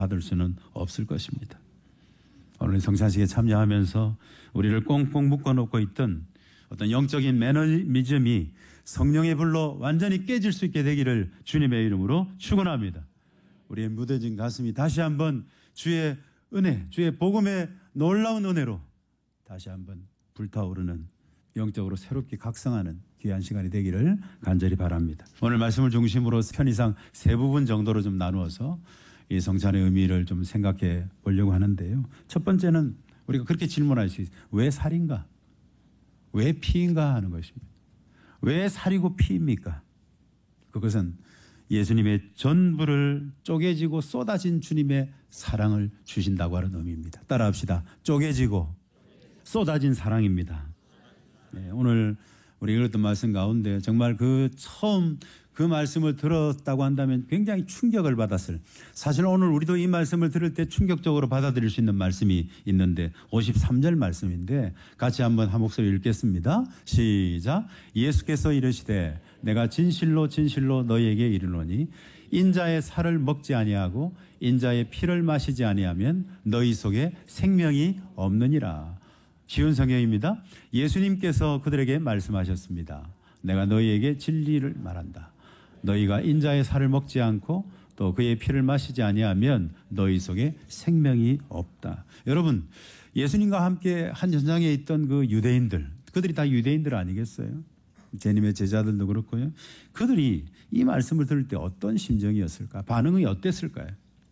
받을 수는 없을 것입니다. 오늘 성찬식에 참여하면서 우리를 꽁꽁 묶어놓고 있던 어떤 영적인 매너리즘이 성령의 불로 완전히 깨질 수 있게 되기를 주님의 이름으로 축원합니다. 우리의 무뎌진 가슴이 다시 한번 주의 은혜, 주의 복음의 놀라운 은혜로 다시 한번 불타오르는 영적으로 새롭게 각성하는 귀한 시간이 되기를 간절히 바랍니다. 오늘 말씀을 중심으로 편의상 세 부분 정도로 좀 나누어서 이 성찬의 의미를 좀 생각해 보려고 하는데요. 첫 번째는 우리가 그렇게 질문할 수 있어요. 왜 살인가? 왜 피인가 하는 것입니다. 왜 살이고 피입니까? 그것은 예수님의 전부를 쪼개지고 쏟아진 주님의 사랑을 주신다고 하는 의미입니다. 따라합시다. 쪼개지고 쏟아진 사랑입니다. 네, 오늘 우리 읽었던 말씀 가운데 정말 처음 그 말씀을 들었다고 한다면 굉장히 충격을 받았을. 사실 오늘 우리도 이 말씀을 들을 때 충격적으로 받아들일 수 있는 말씀이 있는데 53절 말씀인데 같이 한번 한 목소리 읽겠습니다. 시작. 예수께서 이르시되 내가 진실로 진실로 너희에게 이르노니 인자의 살을 먹지 아니하고 인자의 피를 마시지 아니하면 너희 속에 생명이 없느니라. 쉬운 성경입니다. 예수님께서 그들에게 말씀하셨습니다. 내가 너희에게 진리를 말한다. 너희가 인자의 살을 먹지 않고 또 그의 피를 마시지 아니하면 너희 속에 생명이 없다. 여러분, 예수님과 함께 한 현장에 있던 그 유대인들, 그들이 다 유대인들 아니겠어요? 제님의 제자들도 그렇고요. 그들이 이 말씀을 들을 때 어떤 심정이었을까? 반응이 어땠을까요?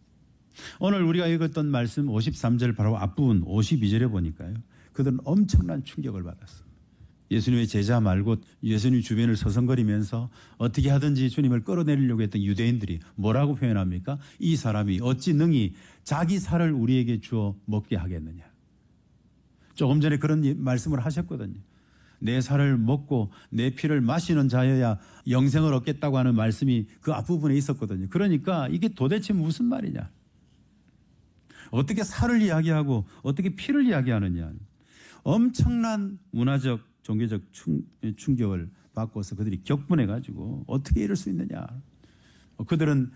오늘 우리가 읽었던 말씀 53절 바로 앞부분 52절에 보니까요. 그들은 엄청난 충격을 받았습니다. 예수님의 제자 말고 예수님 주변을 서성거리면서 어떻게 하든지 주님을 끌어내리려고 했던 유대인들이 뭐라고 표현합니까? 이 사람이 어찌 능히 자기 살을 우리에게 주어 먹게 하겠느냐. 조금 전에 그런 말씀을 하셨거든요. 내 살을 먹고 내 피를 마시는 자여야 영생을 얻겠다고 하는 말씀이 그 앞부분에 있었거든요. 그러니까 이게 도대체 무슨 말이냐. 어떻게 살을 이야기하고 어떻게 피를 이야기하느냐. 엄청난 문화적 종교적 충격을 받고서 그들이 격분해가지고 어떻게 이럴 수 있느냐. 그들은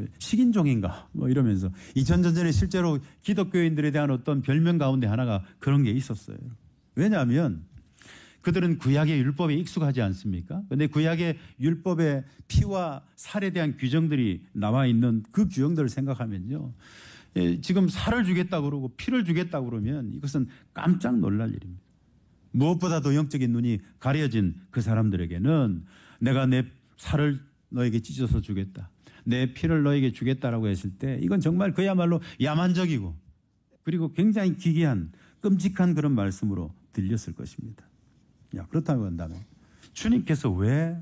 식인종인가 이러면서 2000년 전에 실제로 기독교인들에 대한 어떤 별명 가운데 하나가 그런 게 있었어요. 왜냐하면 그들은 구약의 율법에 익숙하지 않습니까? 그런데 구약의 율법의 피와 살에 대한 규정들이 나와 있는 그 규정들을 생각하면요. 지금 살을 주겠다고 그러고 피를 주겠다고 그러면 이것은 깜짝 놀랄 일입니다. 무엇보다도 영적인 눈이 가려진 그 사람들에게는 내가 내 살을 너에게 찢어서 주겠다. 내 피를 너에게 주겠다라고 했을 때 이건 정말 그야말로 야만적이고 그리고 굉장히 기괴한 끔찍한 그런 말씀으로 들렸을 것입니다. 그렇다고 한다면 주님께서 왜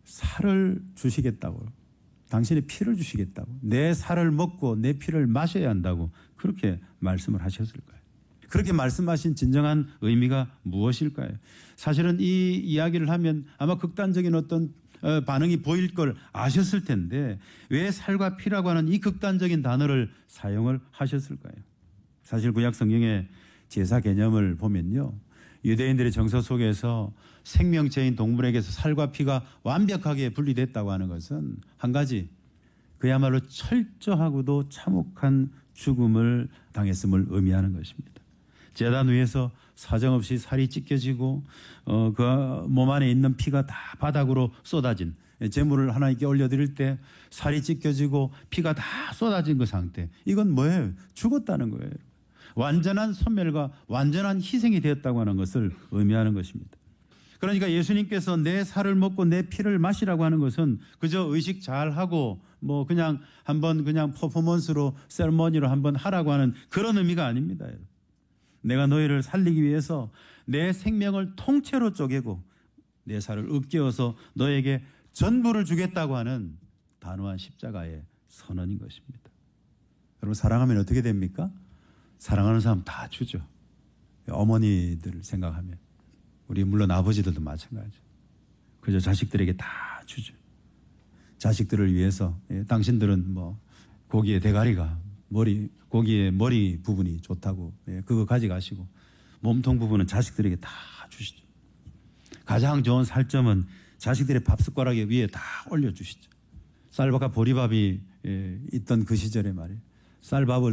살을 주시겠다고 당신의 피를 주시겠다고 내 살을 먹고 내 피를 마셔야 한다고 그렇게 말씀을 하셨을까요? 그렇게 말씀하신 진정한 의미가 무엇일까요? 사실은 이 이야기를 하면 아마 극단적인 어떤 반응이 보일 걸 아셨을 텐데 왜 살과 피라고 하는 이 극단적인 단어를 사용을 하셨을까요? 사실 구약 성경의 제사 개념을 보면요. 유대인들의 정서 속에서 생명체인 동물에게서 살과 피가 완벽하게 분리됐다고 하는 것은 한 가지 그야말로 철저하고도 참혹한 죽음을 당했음을 의미하는 것입니다. 제단 위에서 사정없이 살이 찢겨지고 그 몸 안에 있는 피가 다 바닥으로 쏟아진 제물을 하나님께 올려드릴 때 살이 찢겨지고 피가 다 쏟아진 그 상태. 이건 뭐예요? 죽었다는 거예요. 완전한 소멸과 완전한 희생이 되었다고 하는 것을 의미하는 것입니다. 그러니까 예수님께서 내 살을 먹고 내 피를 마시라고 하는 것은 그저 의식 잘하고 그냥 한번 그냥 퍼포먼스로 세리머니로 한번 하라고 하는 그런 의미가 아닙니다. 내가 너희를 살리기 위해서 내 생명을 통째로 쪼개고 내 살을 으깨어서 너에게 전부를 주겠다고 하는 단호한 십자가의 선언인 것입니다. 여러분 사랑하면 어떻게 됩니까? 사랑하는 사람 다 주죠. 어머니들을 생각하면 우리 물론 아버지들도 마찬가지죠. 그저 자식들에게 다 주죠. 자식들을 위해서 당신들은 고기의 대가리가 고기의 머리 부분이 좋다고 그거 가져가시고 몸통 부분은 자식들에게 다 주시죠. 가장 좋은 살점은 자식들의 밥 숟가락 위에 다 올려주시죠. 쌀밥과 보리밥이 있던 그 시절에 말이에요. 쌀밥을